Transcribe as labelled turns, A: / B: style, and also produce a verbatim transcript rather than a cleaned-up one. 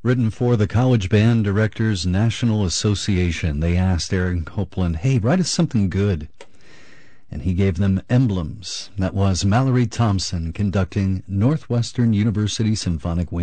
A: Written for the College Band Directors National Association. They asked Aaron Copland, hey, write us something good. And he gave them Emblems. That was Mallory Thompson conducting Northwestern University Symphonic Wind